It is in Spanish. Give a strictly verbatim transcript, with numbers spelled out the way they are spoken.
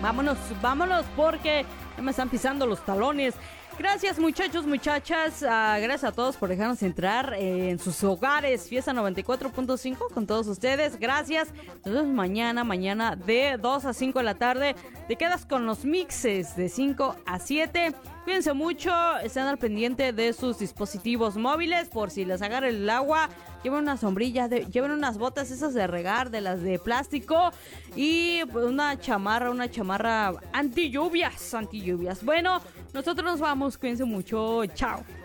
Vámonos, vámonos porque ya me están pisando los talones. Gracias muchachos, muchachas, uh, gracias a todos por dejarnos entrar eh, en sus hogares. Fiesta noventa y cuatro punto cinco con todos ustedes, gracias. Nos vemos mañana, mañana de dos a cinco de la tarde. Te quedas con los mixes de cinco a siete. Cuídense mucho, estén al pendiente de sus dispositivos móviles por si les agarra el agua. Lleven una sombrilla, de, lleven unas botas esas de regar, de las de plástico. Y una chamarra, una chamarra anti lluvias, anti lluvias. Bueno, nosotros nos vamos, cuídense mucho, chao.